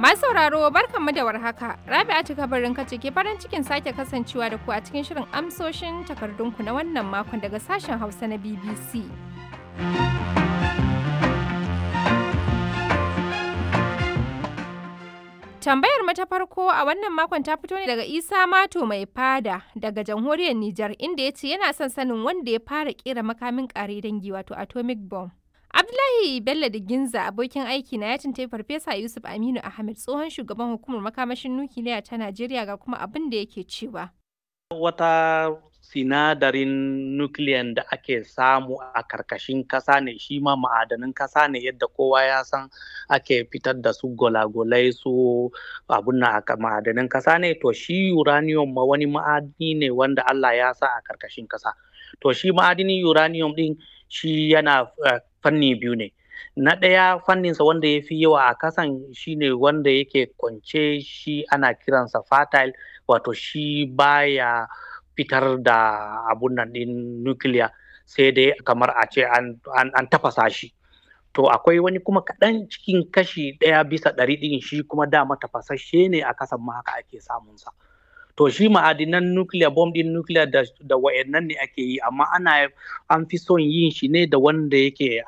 Masu sauraro barkanmu da warhaka. Rabi'atu kabarin kace ke farin cikin sake kasancewa da ku a cikin shirin amsoshin takardunku na wannan makon daga sashen Hausa na BBC. Tambayar mu ta farko a wannan makon ta fito ne daga Isa Mato mai fada daga jamhuriyar Nijar inda ya ce yana son sanin wanda ya fara kera makamin kare dangi wato atomic bomb. Abdullahi Bello da Ginza abokin aiki na ya tuntuɓi Farfesa Yusuf Aminu Ahmed tsohon shugaban hukumar makamashin nukiliya ta Najeriya ga kuma abin da yake cewa. Wata sinadarin nukiliyan da ake samu a karkashin kasa ne, shi ma ma'adanin kasa ne yadda kowa ya san ake fitar da su gwalagwalai su abun na ma'adanin kasa ne, to shi uranium ma wani ma'adini ne wanda Allah ya sa a karkashin kasa. To shi ma'adinin uranium din shi yana fanni biyu ne. Na ɗaya fanninsa wanda ya fi yawa a kasan shine wanda yake kwance, shi ana kiransa fertile, wato shi baya fitar da abun nan ɗin nukiliya sai dai kamar a ce an tafasa shi. To akwai wani kuma kaɗan cikin kashi 1/100 ɗin shi kuma dama tafasasshe ne a kasan ma haka ake samunsa. To shi ma'adinan nukiliya, bomb ɗin nukiliya da wa'annan ne ake yi, amma an fi son yin shi ne da wanda yake